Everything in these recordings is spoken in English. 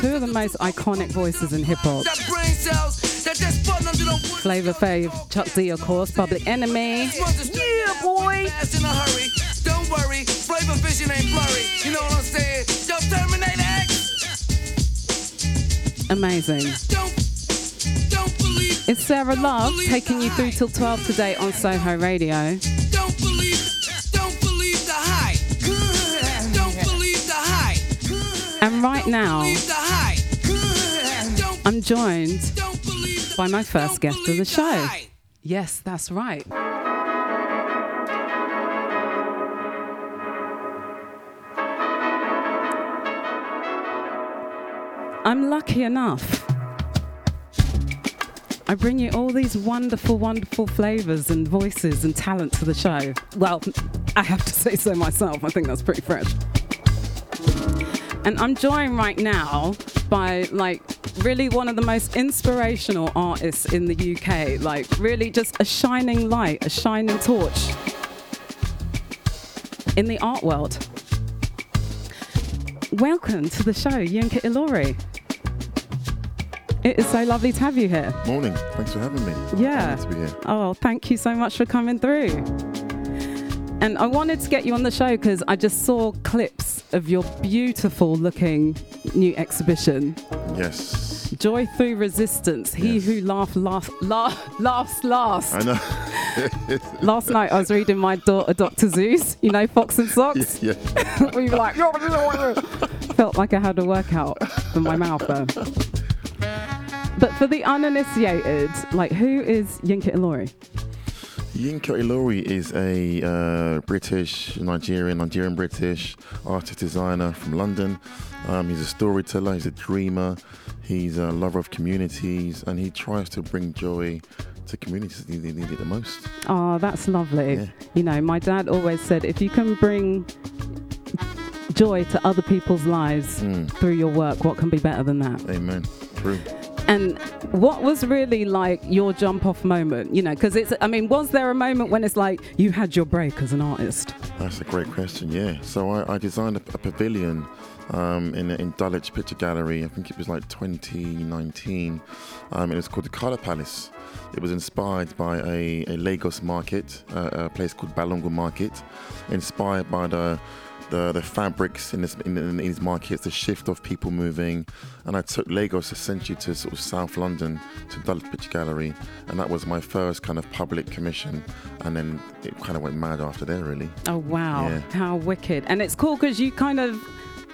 two of the most iconic voices in hip-hop. Flavor Flav, Chuck D, of course, Public Enemy. Yeah, boy! Don't worry, Flavor Vision ain't blurry. You know what I'm saying? Yo, Terminator X! Amazing. It's Sarah Love taking you through till 12 today on Soho Radio. Don't believe the hype. Don't believe the hype. And right now, I'm joined by my first guest of the show. Yes, that's right. I'm lucky enough. I bring you all these wonderful, wonderful flavors and voices and talent to the show. Well, I have to say so myself. I think that's pretty fresh. And I'm joined right now by, like, really one of the most inspirational artists in the UK. Like, really just a shining light, a shining torch in the art world. Welcome to the show, Yinka Ilori. It is so lovely to have you here. Morning. Thanks for having me. Yeah. To be here. Oh, thank you so much for coming through. And I wanted to get you on the show because I just saw clips of your beautiful looking new exhibition. Yes. Joy Through Resistance. He who laughs last. I know. Last night I was reading my daughter Dr. Zeus, you know, Fox and Socks. Yeah. We were like, felt like I had a workout from my mouth there. But for the uninitiated, like, who is Yinka Ilori? Yinka Ilori is a Nigerian-British artist designer from London. He's a storyteller, he's a dreamer, he's a lover of communities, and he tries to bring joy to communities that need it the most. Oh, that's lovely. Yeah. You know, my dad always said, if you can bring joy to other people's lives through your work, what can be better than that? Amen. True. And what was really like your jump off moment? You know, because was there a moment when it's like you had your break as an artist? That's a great question, yeah. So I designed a pavilion in Dulwich Picture Gallery. I think it was like 2019. It was called the Colour Palace. It was inspired by a Lagos market, a place called Balongo Market, inspired by the fabrics in these markets, the shift of people moving. And I took Lagos essentially to sort of South London, to Dulwich Picture Gallery, and that was my first kind of public commission. And then it kind of went mad after there, really. Oh, wow. Yeah. How wicked. And it's cool because you kind of,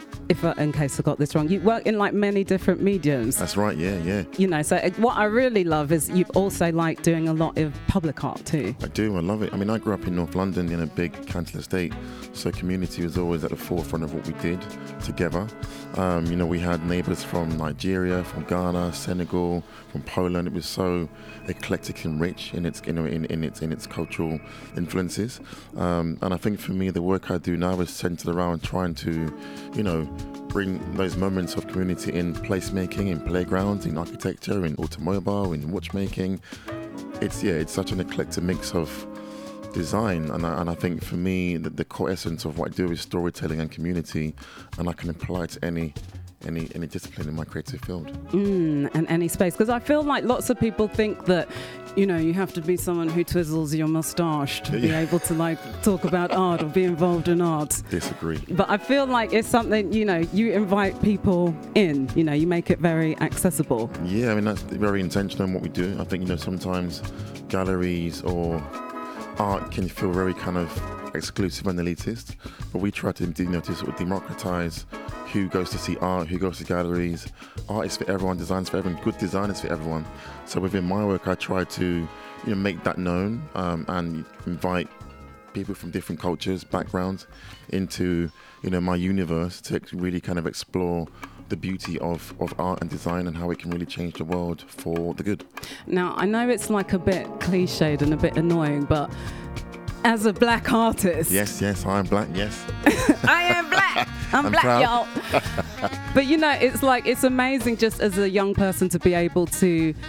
in case I got this wrong, you work in like many different mediums. That's right, yeah. You know, so what I really love is you've also like doing a lot of public art too. I do, I love it. I mean, I grew up in North London in a big council estate, so community was always at the forefront of what we did together. You know, we had neighbours from Nigeria, from Ghana, Senegal, from Poland. It was so eclectic and rich in its, in its cultural influences. And I think for me, the work I do now is centered around trying to, you know, bring those moments of community in placemaking, in playgrounds, in architecture, in automobile, in watchmaking. It's such an eclectic mix of design, and I think for me the core essence of what I do is storytelling and community, and I can apply it to any discipline in my creative field. And any space, because I feel like lots of people think that, you know, you have to be someone who twizzles your moustache to be able to like talk about art or be involved in art. Disagree. But I feel like it's something, you know, you invite people in, you know, you make it very accessible. Yeah, I mean, that's very intentional in what we do. I think, you know, sometimes galleries or art can feel very kind of exclusive and elitist, but we try to, to sort of democratize who goes to see art, who goes to galleries. Art is for everyone, design is for everyone, good design is for everyone. So within my work, I try to, you know, make that known and invite people from different cultures, backgrounds into, you know, my universe to really kind of explore the beauty of art and design and how it can really change the world for the good. Now, I know it's like a bit cliched and a bit annoying, but as a black artist... Yes, I am black, yes. I am black. I'm black, proud. Y'all. But, you know, it's like, it's amazing just as a young person to be able to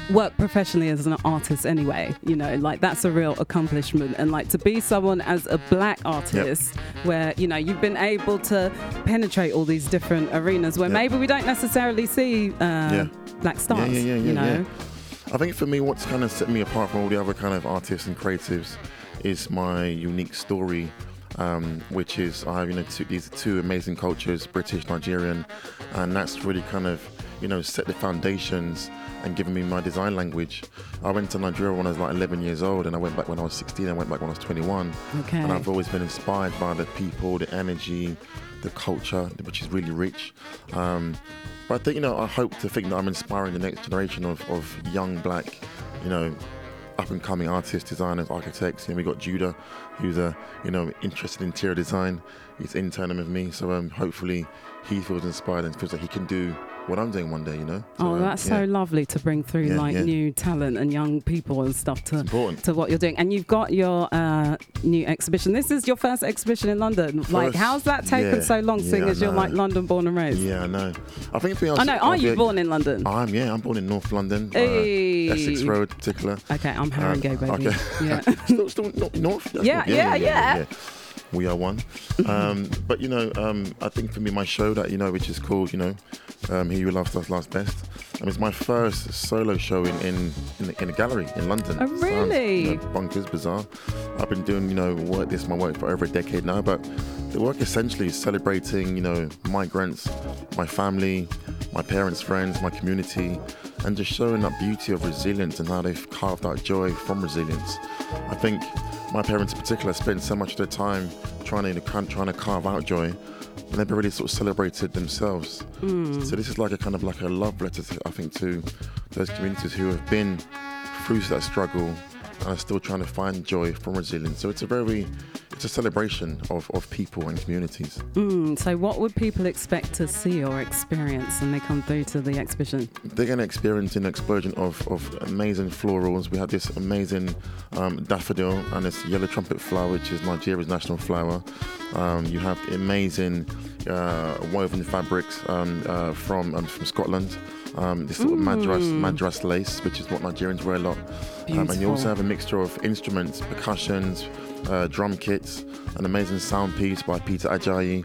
work professionally as an artist anyway, you know, like that's a real accomplishment. And like to be someone as a black artist where, you know, you've been able to penetrate all these different arenas where maybe we don't necessarily see black stars, you know. I think for me, what's kind of set me apart from all the other kind of artists and creatives is my unique story, which is I have, you know, these two amazing cultures, British, Nigerian, and that's really kind of, you know, set the foundations and given me my design language. I went to Nigeria when I was like 11 years old, and I went back when I was 16, I went back when I was 21. Okay. And I've always been inspired by the people, the energy, the culture, which is really rich. But I think, you know, I hope to think that I'm inspiring the next generation of young black, you know, up-and-coming artists, designers, architects. And we got Judah, who's a, you know, interested in interior design. He's interning with me, so hopefully he feels inspired and feels like he can do what I'm doing one day, you know. So, that's so lovely to bring through new talent and young people and stuff to what you're doing. And you've got your new exhibition. This is your first exhibition in London. Like, how's that taken so long, seeing as you're like London born and raised? Yeah, I know. I think for me, are you born in London? I'm born in North London, Essex Road in particular. Okay, I'm Haringey, baby. Okay. Yeah. still North? Yeah. We are one. But, you know, I think for me, my show that, you know, which is called, you know, He Who Loves Us Loves Best. It's my first solo show in a gallery in London. Oh, really? Sounds, you know, bonkers, bizarre. I've been doing, you know, my work for over a decade now, but the work essentially is celebrating, you know, migrants, my family, my parents, friends, my community, and just showing that beauty of resilience and how they've carved out joy from resilience. I think my parents in particular spent so much of their time trying to carve out joy, and never really sort of celebrated themselves. So this is like a love letter, I think, to those communities who have been through that struggle and are still trying to find joy from resilience. So it's a celebration of people and communities. So what would people expect to see or experience when they come through to the exhibition? They're going to experience an explosion of amazing florals. We have this amazing daffodil and this yellow trumpet flower, which is Nigeria's national flower. You have amazing woven fabrics from Scotland. This sort of madras lace, which is what Nigerians wear a lot. And you also have a mixture of instruments, percussions, drum kits, an amazing sound piece by Peter Ajayi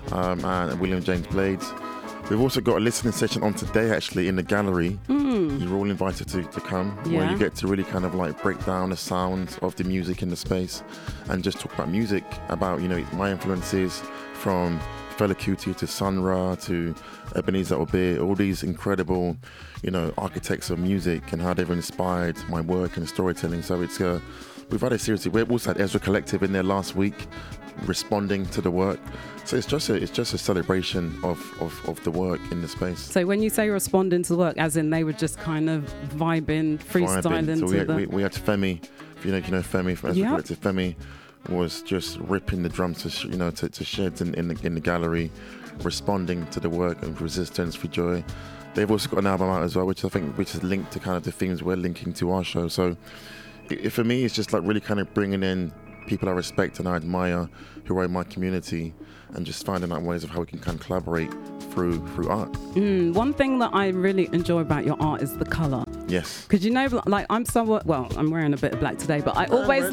and William James Blades. We've also got a listening session on today, actually, in the gallery. You're all invited to come, where you get to really kind of like break down the sound of the music in the space and just talk about music, about, you know, my influences from Fela Kuti to Sun Ra to Ebenezer Obey, all these incredible, you know, architects of music and how they've inspired my work and storytelling. So it's we've had a series. We also had Ezra Collective in there last week, responding to the work. So it's just a celebration of the work in the space. So when you say responding to the work, as in they were just kind of freestyling. So we had Femi, if you know Femi from Ezra Collective. Femi was just ripping the drums to sheds in the gallery, responding to the work of resistance for joy. They've also got an album out as well, which is linked to kind of the themes we're linking to our show. So for me, it's just like really kind of bringing in people I respect and I admire who are in my community, and just finding out ways of how we can kind of collaborate through art. One thing that I really enjoy about your art is the colour. Yes. Because, you know, like I'm wearing a bit of black today, but I always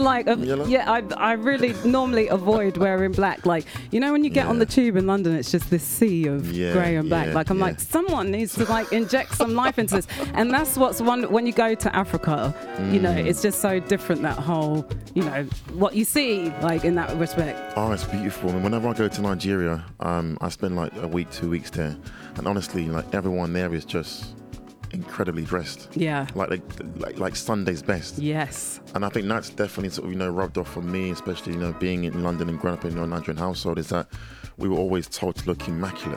I really normally avoid wearing black. Like, you know, when you get on the tube in London, it's just this sea of grey and black. Like, I'm like, someone needs to like inject some life into this. And that's when you go to Africa, you know, it's just so different, that whole, you know, what you see, like, in that respect. Oh, it's beautiful. I mean, whenever I go to Nigeria, I spend like a week, 2 weeks there. And honestly, like, everyone there is just incredibly dressed. Yeah. Like Sunday's best. Yes. And I think that's definitely sort of, you know, rubbed off on me, especially, you know, being in London and growing up in a Nigerian household, is that we were always told to look immaculate.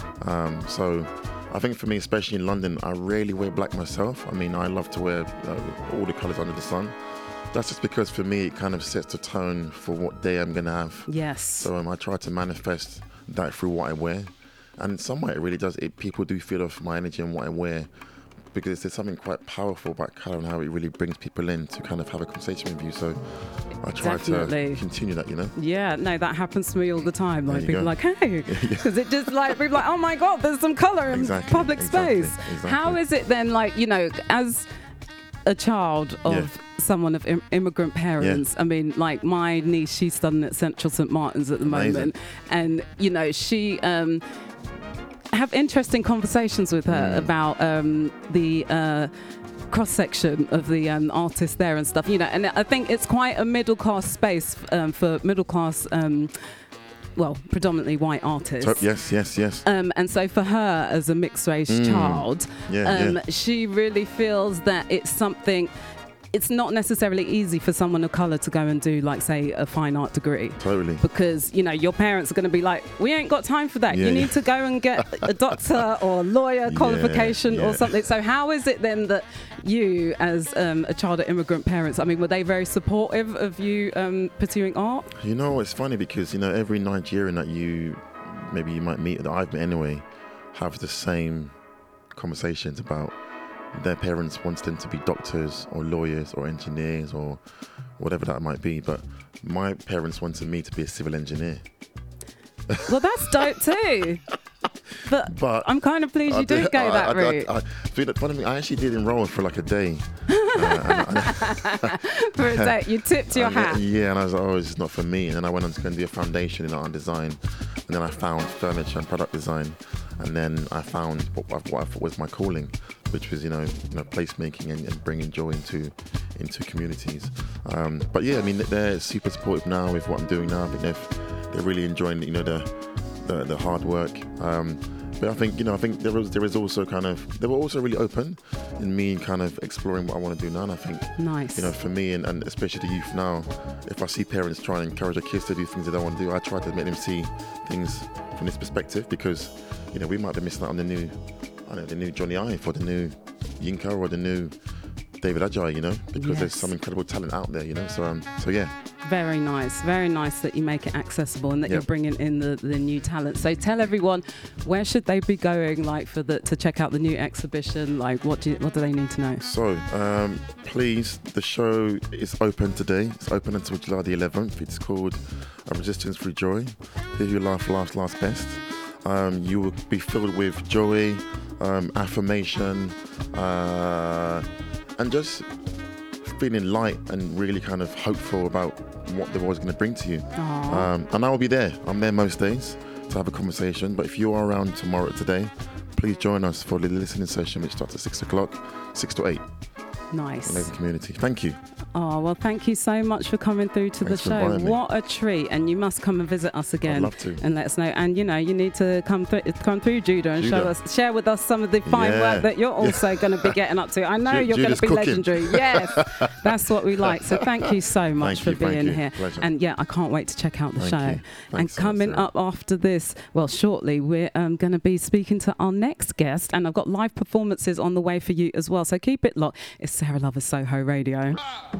So I think for me, especially in London, I rarely wear black myself. I mean, I love to wear all the colours under the sun. That's just because for me, it kind of sets the tone for what day I'm going to have. Yes. So I try to manifest that through what I wear. And in some way, it really does. People do feel off my energy and what I wear, because there's something quite powerful about colour and how it really brings people in to kind of have a conversation with you. So I try to continue that, you know? Yeah, no, that happens to me all the time. Like, people are like, hey, because it just like, people are like, oh my God, there's some colour in public space. Exactly. How is it then, like, you know, as a child of someone of immigrant parents, I mean, like my niece, she's studying at Central St. Martin's at the moment, and you know, she have interesting conversations with her about the cross-section of the artists there and stuff, you know, and I think it's quite a middle-class space for middle-class well, predominantly white artists. Yes. And so for her, as a mixed-race child, she really feels that it's something. It's not necessarily easy for someone of colour to go and do, like, say, a fine art degree. Totally. Because, you know, your parents are going to be like, we ain't got time for that. You need to go and get a doctor or lawyer qualification or something. So how is it then that you, as a child of immigrant parents, I mean, were they very supportive of you pursuing art? You know, it's funny because, you know, every Nigerian that you might meet, that I've met anyway, have the same conversations about their parents wants them to be doctors or lawyers or engineers or whatever that might be. But my parents wanted me to be a civil engineer. Well, that's dope too. But I'm kind of pleased you didn't go that route. I actually did enroll for like a day. For a day, you tipped your hat. Yeah, and I was like, oh, it's not for me. And then I went on to go and do a foundation in art and design. And then I found furniture and product design. And then I found what I thought was my calling, which was, you know, placemaking and bringing joy into communities. But yeah, I mean, they're super supportive now with what I'm doing now. I think they're really enjoying, you know, the hard work. But I think there is also they were also really open in me kind of exploring what I want to do now. And I think, nice. You know, for me and especially the youth now, if I see parents trying to encourage their kids to do things they don't want to do, I try to make them see things from this perspective, because, you know, we might be missing out on the new Johnny Ive or the new Yinka or the new David Ajayi, you know, because there's some incredible talent out there, you know. So yeah. Very nice that you make it accessible and that you're bringing in the new talent. So tell everyone, where should they be going, like, to check out the new exhibition? Like, what do they need to know? So please, the show is open today. It's open until July the 11th. It's called A Resistance Through Joy. Here you laugh, last best. You will be filled with joy, affirmation, and just feeling light and really kind of hopeful about what the world's going to bring to you. And I will be there. I'm there most days to have a conversation. But if you are around today, please join us for the listening session, which starts at 6 o'clock, 6 to 8. Nice. In the community. Thank you. Oh, well, thank you so much for coming through to the show. What a treat. And you must come and visit us again. I'd love to. And let us know. And, you know, you need to come through Judah and share with us some of the fine work that you're also going to be getting up to. I know you're going to be legendary. Yes, that's what we like. So thank you so much for being here. Pleasure. And yeah, I can't wait to check out the show. And coming up after this, well, shortly, we're going to be speaking to our next guest. And I've got live performances on the way for you as well. So keep it locked. It's Sarah Lover's Soho Radio.